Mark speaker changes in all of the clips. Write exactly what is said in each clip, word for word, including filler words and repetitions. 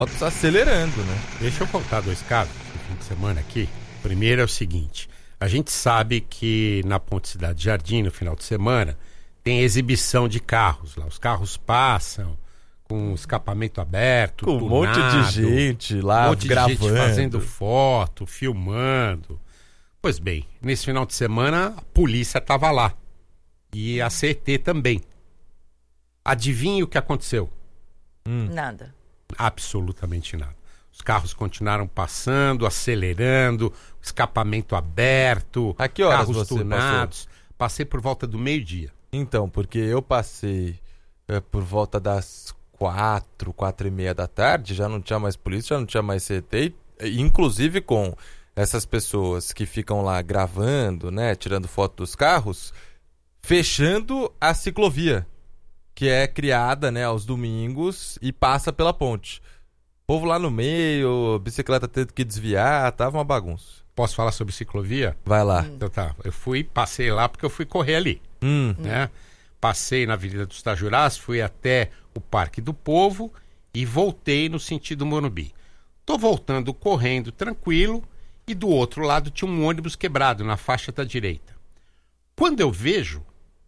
Speaker 1: acelerando, né?
Speaker 2: Deixa eu contar dois casos do fim de semana aqui. O primeiro é o seguinte: a gente sabe que na Ponte Cidade Jardim, no final de semana, tem exibição de carros lá. Os carros passam com escapamento aberto,
Speaker 1: com um monte de gente lá,
Speaker 2: um monte
Speaker 1: gravando,
Speaker 2: de gente fazendo foto, filmando. Pois bem, nesse final de semana a polícia estava lá e a C E T também. Adivinha o que aconteceu?
Speaker 3: Hum. Nada.
Speaker 2: Absolutamente nada. Os carros continuaram passando, acelerando, escapamento aberto,
Speaker 1: a que horas
Speaker 2: carros
Speaker 1: você
Speaker 2: tunados.
Speaker 1: Passou?
Speaker 2: Passei por volta do meio-dia.
Speaker 1: Então, porque eu passei é, por volta das quatro, quatro e meia da tarde, já não tinha mais polícia, já não tinha mais C E T, inclusive com essas pessoas que ficam lá gravando, né, tirando foto dos carros, fechando a ciclovia, que é criada, né, aos domingos e passa pela ponte. O povo lá no meio, bicicleta tendo que desviar, tava uma bagunça.
Speaker 2: Posso falar sobre ciclovia?
Speaker 1: Vai lá.
Speaker 2: Então tá, eu fui, passei lá porque eu fui correr ali,
Speaker 1: hum.
Speaker 2: né? Passei na Avenida dos Tajurás, fui até o Parque do Povo e voltei no sentido Morumbi. Tô voltando correndo tranquilo e do outro lado tinha um ônibus quebrado na faixa da direita. Quando eu vejo,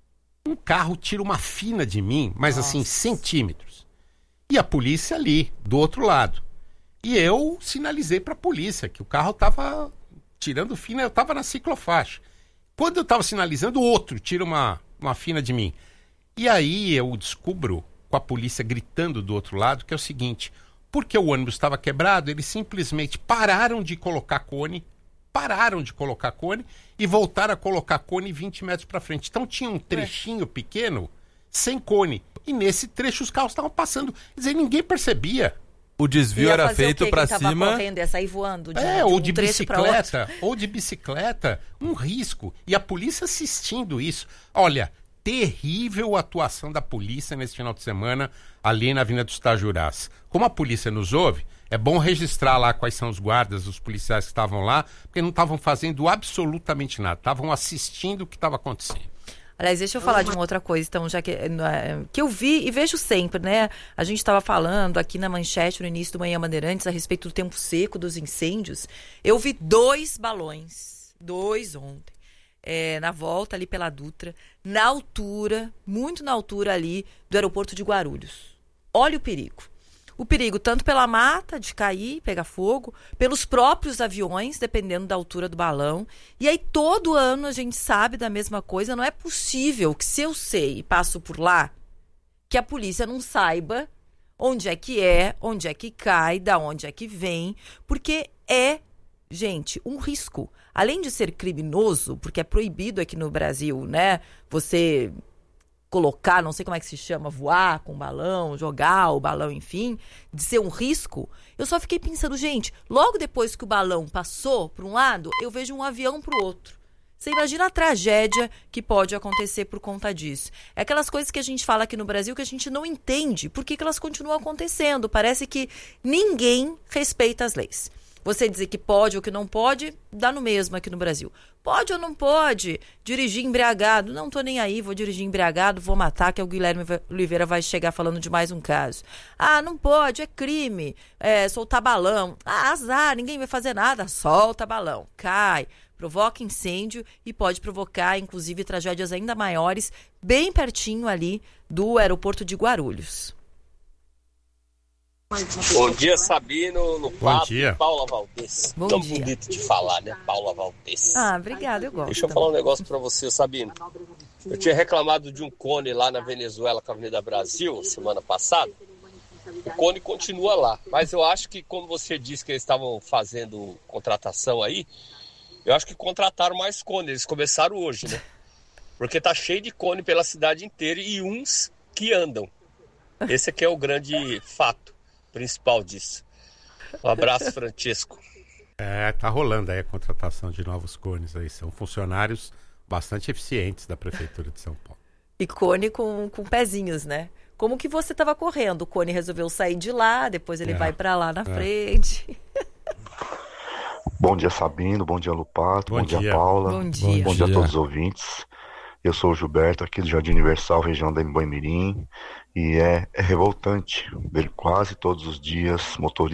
Speaker 2: um carro tira uma fina de mim, mas
Speaker 3: Nossa.
Speaker 2: assim, centímetros. E a polícia ali, do outro lado. E eu sinalizei para a polícia que o carro estava tirando fina, eu estava na ciclofaixa. Quando eu estava sinalizando, o outro tira uma, uma fina de mim. E aí eu descubro, com a polícia gritando do outro lado, que é o seguinte: porque o ônibus estava quebrado, eles simplesmente pararam de colocar cone, pararam de colocar cone e voltaram a colocar cone vinte metros para frente. Então tinha um trechinho pequeno sem cone. E nesse trecho os carros estavam passando. Quer dizer, ninguém percebia.
Speaker 1: O desvio era feito para
Speaker 3: cima.
Speaker 1: Tava
Speaker 3: correndo, ia sair voando de,
Speaker 2: é,
Speaker 3: de
Speaker 2: ou
Speaker 3: um
Speaker 2: de
Speaker 3: trecho
Speaker 2: bicicleta, ou de bicicleta, um risco. E a polícia assistindo isso. Olha, terrível a atuação da polícia nesse final de semana ali na Avenida dos Tajurás. Como a polícia nos ouve, é bom registrar lá quais são os guardas, os policiais que estavam lá, porque não estavam fazendo absolutamente nada, estavam assistindo o que estava acontecendo.
Speaker 3: Aliás, deixa eu falar de uma outra coisa, então, já que, que eu vi e vejo sempre, né? A gente estava falando aqui na manchete no início do Manhã Bandeirantes a respeito do tempo seco, dos incêndios. Eu vi dois balões, dois ontem, é, na volta ali pela Dutra, na altura, muito na altura ali do aeroporto de Guarulhos. Olha o perigo. O perigo tanto pela mata de cair, pegar fogo, pelos próprios aviões, dependendo da altura do balão. E aí todo ano a gente sabe da mesma coisa. Não é possível que, se eu sei e passo por lá, que a polícia não saiba onde é que é, onde é que cai, da onde é que vem, porque é, gente, um risco. Além de ser criminoso, porque é proibido aqui no Brasil, né, você colocar, não sei como é que se chama, voar com o balão, jogar o balão, enfim, de ser um risco, eu só fiquei pensando, gente, logo depois que o balão passou para um lado, eu vejo um avião para o outro. Você imagina a tragédia que pode acontecer por conta disso. É aquelas coisas que a gente fala aqui no Brasil que a gente não entende por que que elas continuam acontecendo. Parece que ninguém respeita as leis. Você dizer que pode ou que não pode, dá no mesmo aqui no Brasil. Pode ou não pode dirigir embriagado? Não tô nem aí, vou dirigir embriagado, vou matar, que o Guilherme Oliveira vai chegar falando de mais um caso. Ah, não pode, é crime, é, soltar balão. Ah, azar, ninguém vai fazer nada, solta balão, cai, provoca incêndio e pode provocar, inclusive, tragédias ainda maiores, bem pertinho ali do aeroporto de Guarulhos.
Speaker 4: Bom dia, Sabino, no papo,
Speaker 2: dia.
Speaker 4: Paula Valdez.
Speaker 3: Bom
Speaker 4: Tão
Speaker 3: dia.
Speaker 4: bonito de falar, né? Paula Valdez.
Speaker 3: Ah, obrigada, eu gosto.
Speaker 4: Deixa eu falar um negócio pra você, Sabino. Eu tinha reclamado de um cone lá na Venezuela com a Avenida Brasil, semana passada. O cone continua lá, mas eu acho que, como você disse que eles estavam fazendo contratação aí, eu acho que contrataram mais cone, eles começaram hoje, né? Porque tá cheio de cone pela cidade inteira e uns que andam. Esse aqui é o grande fato principal disso. Um abraço, Francesco.
Speaker 2: É, tá rolando aí a contratação de novos cones aí. São funcionários bastante eficientes da Prefeitura de São Paulo.
Speaker 3: E cone com, com pezinhos, né? Como que você estava correndo? O cone resolveu sair de lá, depois ele é. vai para lá na é. frente.
Speaker 5: Bom dia, Sabino. Bom dia, Lupato. Bom, bom dia. dia, Paula.
Speaker 3: Bom dia.
Speaker 5: Bom dia a todos os ouvintes. Eu sou o Gilberto, aqui do Jardim Universal, região da Emboimirim. E é, é revoltante ver quase todos os dias motoristas